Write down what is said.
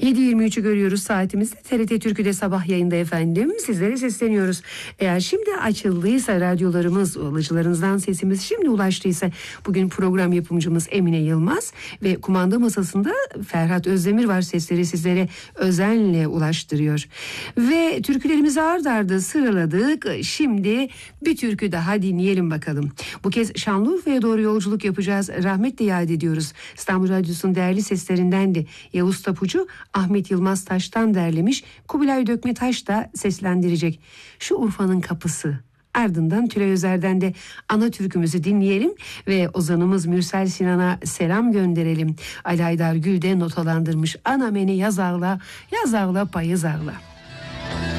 7.23'ü görüyoruz saatimizde. TRT Türkü'de sabah yayında efendim. Sizlere sesleniyoruz. Eğer şimdi açıldıysa radyolarımız, alıcılarınızdan sesimiz şimdi ulaştıysa, bugün program yapımcımız Emine Yılmaz ve kumanda masasında Ferhat Özdemir var. Sesleri sizlere özenle ulaştırıyor. Ve türkülerimizi ard arda sıraladık. Şimdi bir türkü daha dinleyelim bakalım. Bu kez Şanlıurfa'ya doğru yolculuk yapacağız. Rahmetle yad ediyoruz. İstanbul Radyosu'nun değerli seslerinden de Yavuz Tapucu, Ahmet Yılmaz Taş'tan derlemiş. Kubilay Dökme Taş da seslendirecek. Şu Urfa'nın kapısı. Ardından Tülay Özer'den de ana türkümüzü dinleyelim ve ozanımız Mürsel Sinan'a selam gönderelim. Ali Aydar Gül de notalandırmış. Ana beni yaz ağla, yaz ağla payız ağla.